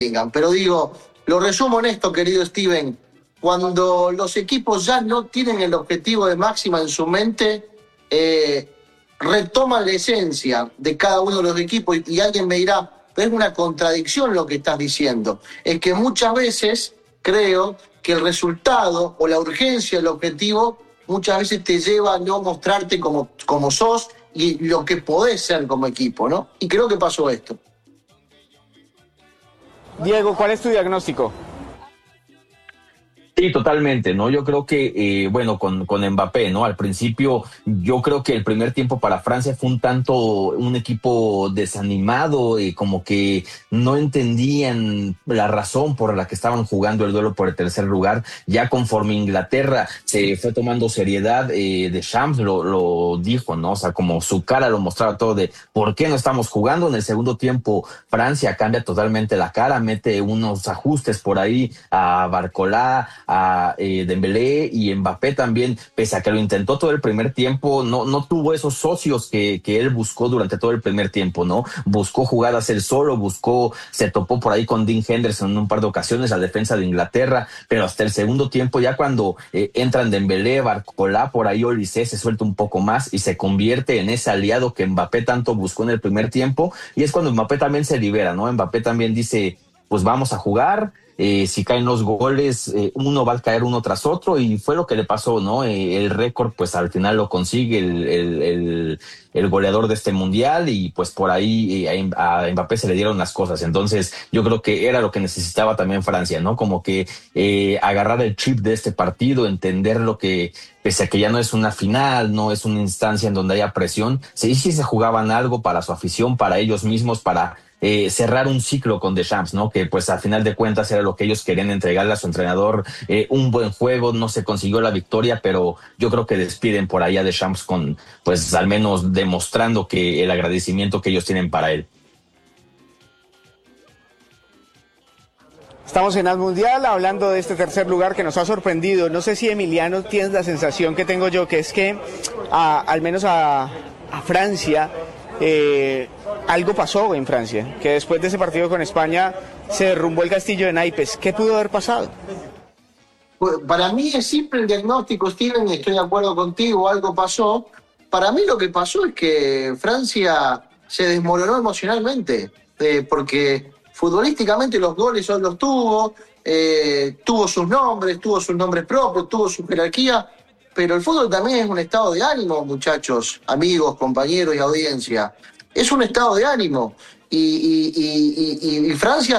Pero digo, lo resumo en esto, querido Steven, cuando los equipos ya no tienen el objetivo de máxima en su mente, retoman la esencia de cada uno de los equipos y alguien me dirá, pero es una contradicción lo que estás diciendo. Es que muchas veces creo que el resultado o la urgencia del objetivo muchas veces te lleva a no mostrarte como sos y lo que podés ser como equipo, ¿no? Y creo que pasó esto. Diego, ¿cuál es tu diagnóstico? Sí, totalmente, ¿no? Yo creo que, bueno, con Mbappé, ¿no? Al principio, yo creo que el primer tiempo para Francia fue un tanto un equipo desanimado, como que no entendían la razón por la que estaban jugando el duelo por el tercer lugar. Ya conforme Inglaterra se fue tomando seriedad, Deschamps lo dijo, ¿no? O sea, como su cara lo mostraba todo de ¿por qué no estamos jugando? En el segundo tiempo, Francia cambia totalmente la cara, mete unos ajustes por ahí a Barcola, a Dembélé y Mbappé también, pese a que lo intentó todo el primer tiempo, no tuvo esos socios que él buscó durante todo el primer tiempo, ¿no? Buscó jugadas él solo, se topó por ahí con Dean Henderson en un par de ocasiones, la defensa de Inglaterra, pero hasta el segundo tiempo, ya cuando entran Dembélé, Barcola, por ahí Olise se suelta un poco más y se convierte en ese aliado que Mbappé tanto buscó en el primer tiempo, y es cuando Mbappé también se libera, ¿no? Mbappé también dice, pues vamos a jugar, si caen los goles, uno va a caer uno tras otro, y fue lo que le pasó, ¿no? El récord, pues al final lo consigue el goleador de este mundial, y pues por ahí a Mbappé se le dieron las cosas. Entonces yo creo que era lo que necesitaba también Francia, ¿no? Como que agarrar el chip de este partido, entender lo que, pese a que ya no es una final, no es una instancia en donde haya presión, sí se jugaban algo para su afición, para ellos mismos, para cerrar un ciclo con Deschamps, ¿no? Que pues al final de cuentas era lo que ellos querían entregarle a su entrenador, un buen juego, no se consiguió la victoria, pero yo creo que despiden por ahí a Deschamps con, pues al menos demostrando que el agradecimiento que ellos tienen para él. Estamos en el Mundial hablando de este tercer lugar que nos ha sorprendido. No sé si, Emiliano, tienes la sensación que tengo yo, que es que al menos a Francia algo pasó en Francia, que después de ese partido con España se derrumbó el castillo de naipes. ¿Qué pudo haber pasado? Para mí es simple el diagnóstico, Steven, y estoy de acuerdo contigo, algo pasó. Para mí lo que pasó es que Francia se desmoronó emocionalmente, porque futbolísticamente los goles hoy los tuvo sus nombres propios, tuvo su jerarquía, pero el fútbol también es un estado de ánimo, muchachos, amigos, compañeros y audiencia. Es un estado de ánimo. Y Francia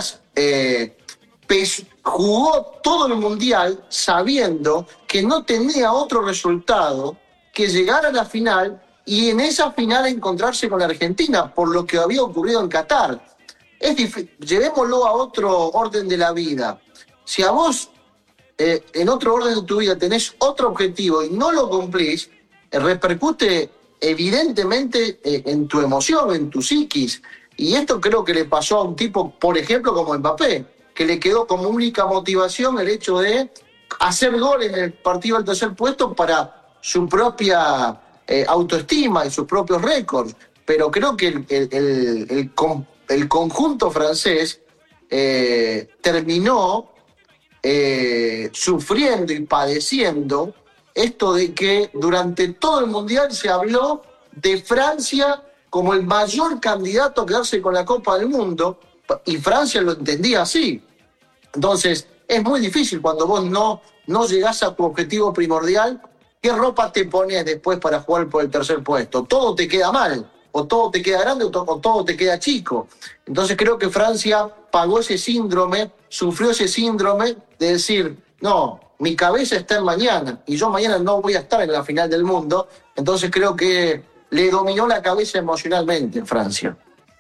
jugó todo el Mundial sabiendo que no tenía otro resultado que llegar a la final y en esa final encontrarse con la Argentina, por lo que había ocurrido en Qatar. Llevémoslo a otro orden de la vida. Si a vos en otro orden de tu vida tenés otro objetivo y no lo cumplís, repercute evidentemente en tu emoción, en tu psiquis. Y esto creo que le pasó a un tipo, por ejemplo, como Mbappé, que le quedó como única motivación el hecho de hacer goles en el partido del tercer puesto para su propia autoestima y sus propios récords. Pero creo que el conjunto francés terminó sufriendo y padeciendo esto de que durante todo el Mundial se habló de Francia como el mayor candidato a quedarse con la Copa del Mundo, y Francia lo entendía así. Entonces es muy difícil cuando vos no llegás a tu objetivo primordial. ¿Qué ropa te pones después para jugar por el tercer puesto? Todo te queda mal, o todo te queda grande, o todo te queda chico. Entonces creo que Francia pagó ese síndrome, sufrió ese síndrome de decir, no, mi cabeza está en mañana, y yo mañana no voy a estar en la final del mundo. Entonces creo que le dominó la cabeza emocionalmente en Francia.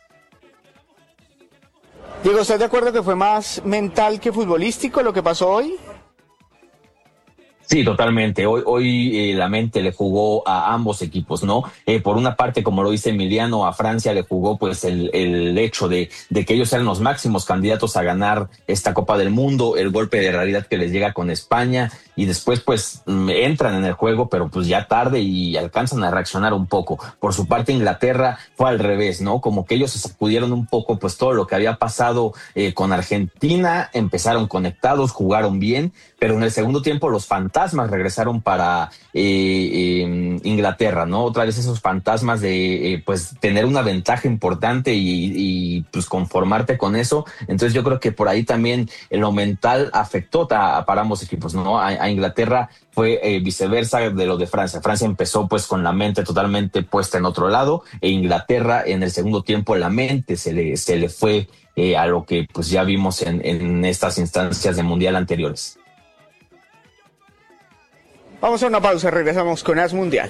Diego, ¿estás de acuerdo que fue más mental que futbolístico lo que pasó hoy? Sí, totalmente. Hoy la mente le jugó a ambos equipos, ¿no? Por una parte, como lo dice Emiliano, a Francia le jugó pues el hecho de que ellos eran los máximos candidatos a ganar esta Copa del Mundo, el golpe de realidad que les llega con España y después pues entran en el juego, pero pues ya tarde y alcanzan a reaccionar un poco. Por su parte, Inglaterra fue al revés, ¿no? Como que ellos se sacudieron un poco pues todo lo que había pasado con Argentina, empezaron conectados, jugaron bien, pero en el segundo tiempo los fantasmas regresaron para Inglaterra, ¿no? Otra vez esos fantasmas de pues tener una ventaja importante y pues conformarte con eso. Entonces yo creo que por ahí también lo mental afectó para ambos equipos, ¿no? A Inglaterra fue viceversa de lo de Francia. Francia empezó pues con la mente totalmente puesta en otro lado e Inglaterra en el segundo tiempo la mente se le fue a lo que pues ya vimos en estas instancias de mundial anteriores. Vamos a una pausa, regresamos con As Mundial.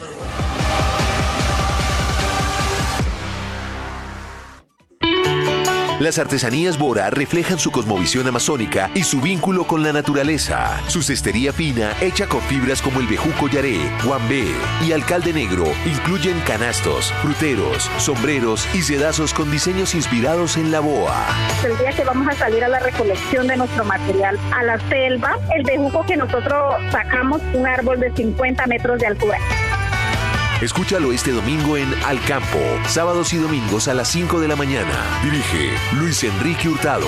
Las artesanías Bora reflejan su cosmovisión amazónica y su vínculo con la naturaleza. Su cestería fina, hecha con fibras como el bejuco yaré, guambé y alcalde negro, incluyen canastos, fruteros, sombreros y sedazos con diseños inspirados en la boa. El día que vamos a salir a la recolección de nuestro material a la selva, el bejuco que nosotros sacamos, un árbol de 50 metros de altura. Escúchalo este domingo en Al Campo, sábados y domingos a las 5 de la mañana. Dirige Luis Enrique Hurtado.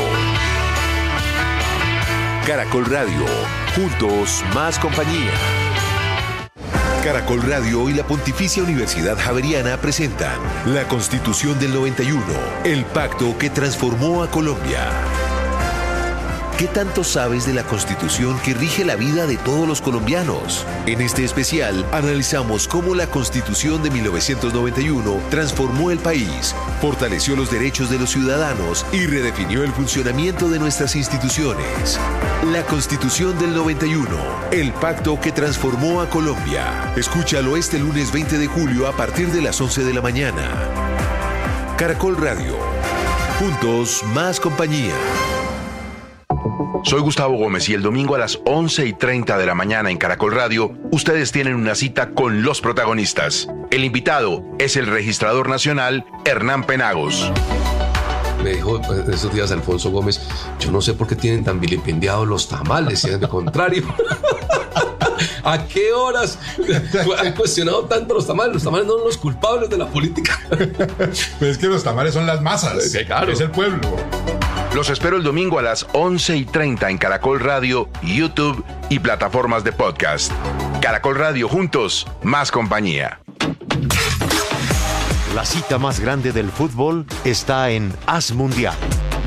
Caracol Radio, juntos más compañía. Caracol Radio y la Pontificia Universidad Javeriana presentan la Constitución del 91, el pacto que transformó a Colombia. ¿Qué tanto sabes de la Constitución que rige la vida de todos los colombianos? En este especial analizamos cómo la Constitución de 1991 transformó el país, fortaleció los derechos de los ciudadanos y redefinió el funcionamiento de nuestras instituciones. La Constitución del 91, el pacto que transformó a Colombia. Escúchalo este lunes 20 de julio a partir de las 11 de la mañana. Caracol Radio. Juntos más compañía. Soy Gustavo Gómez y el domingo a las 11:30 de la mañana en Caracol Radio, ustedes tienen una cita con los protagonistas. El invitado es el registrador nacional Hernán Penagos. Me dijo esos días Alfonso Gómez, yo no sé por qué tienen tan vilipendiados los tamales, y de contrario. ¿A qué horas han cuestionado tanto los tamales? Los tamales no son los culpables de la política. Pues es que los tamales son las masas, sí, claro. Es el pueblo. Los espero el domingo a las 11:30 en Caracol Radio, YouTube y plataformas de podcast. Caracol Radio, juntos, más compañía. La cita más grande del fútbol está en As Mundial.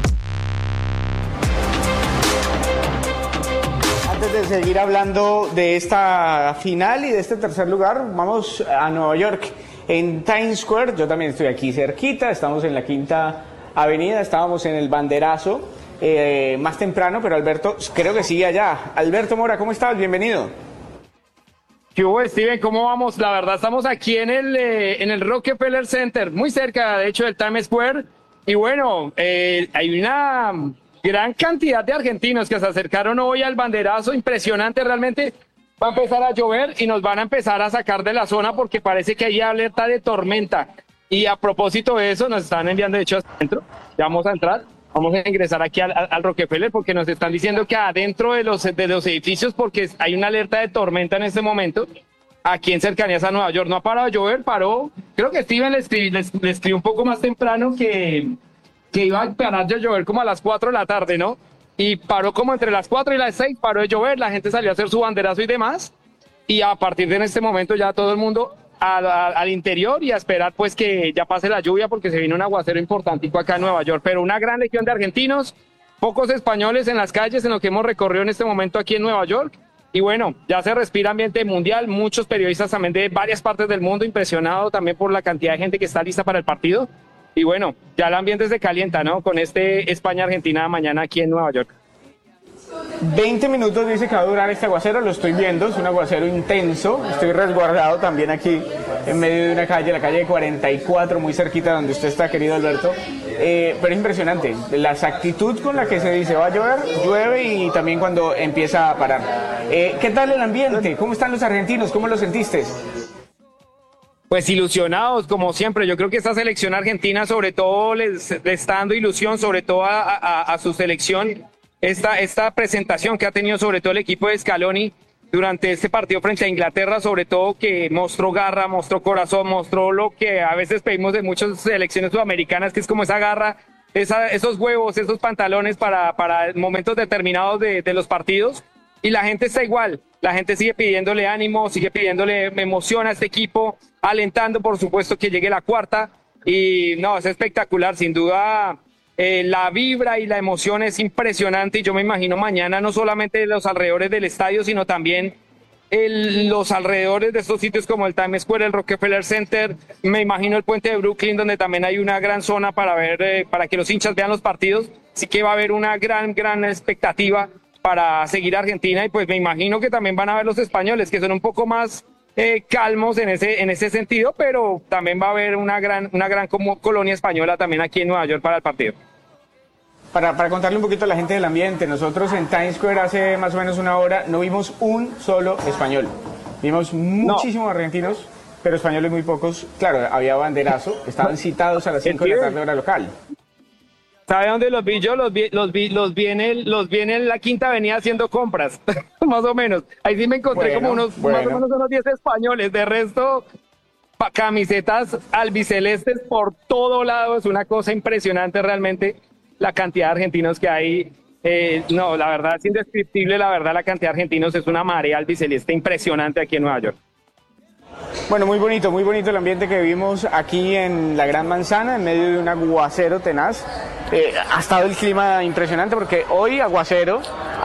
Antes de seguir hablando de esta final y de este tercer lugar, vamos a Nueva York, en Times Square. Yo también estoy aquí cerquita, estamos en la Quinta Avenida, estábamos en el banderazo más temprano, pero Alberto creo que sigue allá. Alberto Mora, ¿cómo estás? Bienvenido. ¿Qué hubo, Steven? ¿Cómo vamos? La verdad, estamos aquí en el Rockefeller Center, muy cerca, de hecho, del Times Square. Y bueno, hay una gran cantidad de argentinos que se acercaron hoy al banderazo, impresionante realmente. Va a empezar a llover y nos van a empezar a sacar de la zona porque parece que hay alerta de tormenta. Y a propósito de eso, nos están enviando, de hecho, adentro. Ya vamos a entrar, vamos a ingresar aquí al Rockefeller porque nos están diciendo que adentro de los edificios, porque hay una alerta de tormenta en este momento, aquí en cercanías a Nueva York. No ha parado de llover, paró. Creo que Steven le escribió un poco más temprano que iba a parar de llover como a las 4 de la tarde, ¿no? Y paró como entre las 4 y las 6, paró de llover, la gente salió a hacer su banderazo y demás. Y a partir de este momento ya todo el mundo al interior y a esperar pues que ya pase la lluvia porque se viene un aguacero importantico acá en Nueva York, pero una gran legión de argentinos, pocos españoles en las calles en lo que hemos recorrido en este momento aquí en Nueva York y bueno, ya se respira ambiente mundial, muchos periodistas también de varias partes del mundo impresionados también por la cantidad de gente que está lista para el partido y bueno, ya el ambiente se calienta, ¿no? Con España-Argentina mañana aquí en Nueva York. 20 minutos dice que va a durar este aguacero, lo estoy viendo, es un aguacero intenso, estoy resguardado también aquí en medio de una calle, la calle 44, muy cerquita donde usted está, querido Alberto, pero es impresionante, la exactitud con la que se dice va a llover, llueve y también cuando empieza a parar. ¿Qué tal el ambiente? ¿Cómo están los argentinos? ¿Cómo lo sentiste? Pues ilusionados, como siempre. Yo creo que esta selección argentina, sobre todo, les está dando ilusión, sobre todo a su selección. Esta presentación que ha tenido, sobre todo, el equipo de Scaloni durante este partido frente a Inglaterra, sobre todo, que mostró garra, mostró corazón, mostró lo que a veces pedimos de muchas selecciones sudamericanas, que es como esa garra, esos huevos, esos pantalones para momentos determinados de los partidos. Y la gente está igual, la gente sigue pidiéndole ánimo, sigue pidiéndole emoción a este equipo, alentando por supuesto que llegue la cuarta, y no, es espectacular, sin duda. La vibra y la emoción es impresionante, y yo me imagino mañana no solamente los alrededores del estadio, sino también los alrededores de estos sitios como el Times Square, el Rockefeller Center, me imagino el puente de Brooklyn, donde también hay una gran zona para ver, para que los hinchas vean los partidos. Así que va a haber una gran expectativa para seguir a Argentina, y pues me imagino que también van a ver los españoles, que son un poco más calmos en ese sentido, pero también va a haber una gran colonia española también aquí en Nueva York para el partido. Para contarle un poquito a la gente del ambiente, nosotros en Times Square hace más o menos una hora no vimos un solo español. Vimos muchísimos argentinos, pero españoles muy pocos. Claro, había banderazo, estaban citados a las 5 de la tarde hora local. ¿Sabe dónde los vi yo? Los vi en la Quinta Avenida haciendo compras, más o menos. Ahí sí me encontré como más o menos unos 10 españoles. De resto, camisetas albicelestes por todo lado. Es una cosa impresionante realmente la cantidad de argentinos que hay. No, la verdad es indescriptible, la verdad la cantidad de argentinos, es una marea albiceleste impresionante aquí en Nueva York. Bueno, muy bonito el ambiente que vivimos aquí en la Gran Manzana, en medio de un aguacero tenaz. Ha estado el clima impresionante porque hoy aguacero,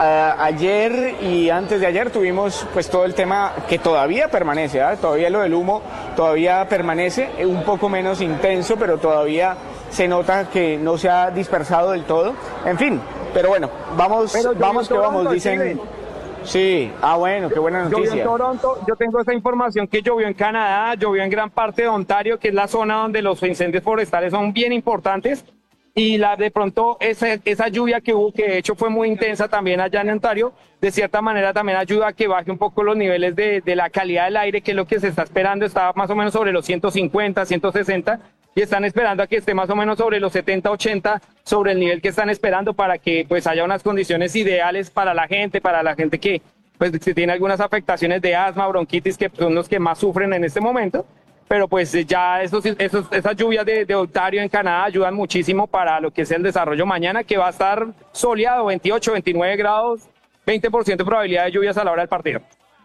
ayer y antes de ayer tuvimos pues todo el tema que todavía permanece, ¿eh? Todavía lo del humo todavía permanece, un poco menos intenso, pero todavía se nota que no se ha dispersado del todo. En fin, pero bueno, vamos que vamos, dicen... Sí, bueno, qué buena noticia. Llovió en Toronto, yo tengo esa información que llovió en Canadá, llovió en gran parte de Ontario, que es la zona donde los incendios forestales son bien importantes, y de pronto esa lluvia que hubo, que de hecho fue muy intensa también allá en Ontario, de cierta manera también ayuda a que baje un poco los niveles de la calidad del aire, que es lo que se está esperando. Estaba más o menos sobre los 150, 160, y están esperando a que esté más o menos sobre los 70, 80, sobre el nivel que están esperando, para que pues haya unas condiciones ideales para la gente que pues que tiene algunas afectaciones de asma, bronquitis, que son los que más sufren en este momento. Pero pues ya esas lluvias de Ontario en Canadá ayudan muchísimo para lo que es el desarrollo mañana, que va a estar soleado, 28, 29 grados, 20% de probabilidad de lluvias a la hora del partido.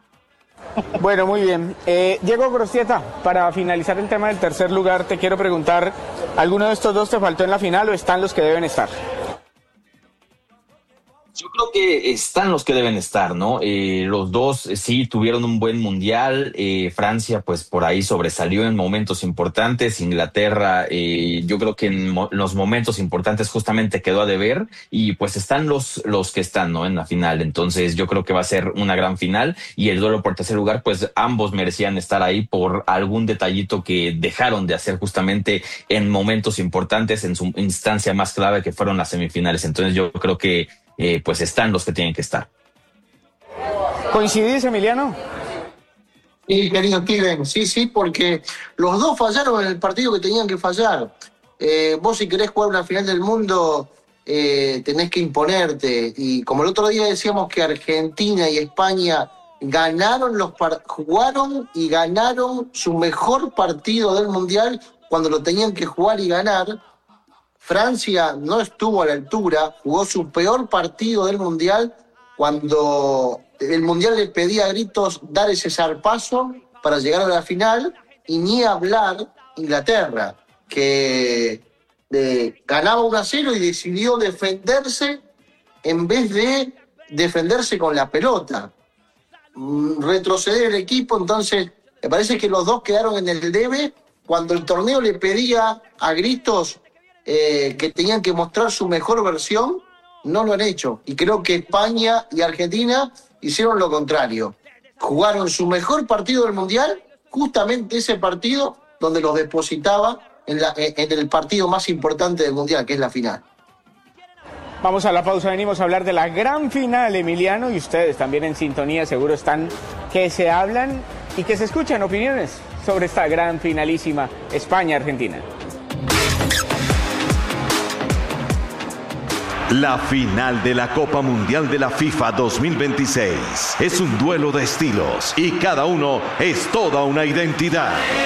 Bueno, muy bien. Diego Grostieta, para finalizar el tema del tercer lugar, te quiero preguntar, ¿alguno de estos dos te faltó en la final o están los que deben estar? Yo creo que están los que deben estar, ¿no? Los dos sí tuvieron un buen mundial. Francia, pues por ahí sobresalió en momentos importantes. Inglaterra, yo creo que en los momentos importantes justamente quedó a deber. Y pues están los que están, ¿no? En la final. Entonces yo creo que va a ser una gran final. Y el duelo por tercer lugar, pues ambos merecían estar ahí por algún detallito que dejaron de hacer justamente en momentos importantes, en su instancia más clave, que fueron las semifinales. Entonces yo creo que pues están los que tienen que estar. ¿Coincidís, Emiliano? Sí, querido Steven, sí, porque los dos fallaron en el partido que tenían que fallar. Vos, si querés jugar una final del mundo, tenés que imponerte. Y como el otro día decíamos que Argentina y España jugaron y ganaron su mejor partido del mundial cuando lo tenían que jugar y ganar. Francia no estuvo a la altura, jugó su peor partido del Mundial cuando el Mundial le pedía a gritos dar ese zarpazo para llegar a la final, y ni hablar Inglaterra, que ganaba 1-0 y decidió defenderse en vez de defenderse con la pelota. Retroceder el equipo, entonces me parece que los dos quedaron en el debe cuando el torneo le pedía a gritos que tenían que mostrar su mejor versión. No lo han hecho. Y creo que España y Argentina hicieron lo contrario. Jugaron su mejor partido del Mundial, justamente ese partido donde los depositaba en el partido más importante del Mundial, que es la final. Vamos a la pausa, venimos a hablar de la gran final, Emiliano, y ustedes también en sintonía seguro están que se hablan y que se escuchan opiniones sobre esta gran finalísima España-Argentina. La final de la Copa Mundial de la FIFA 2026 es un duelo de estilos y cada uno es toda una identidad.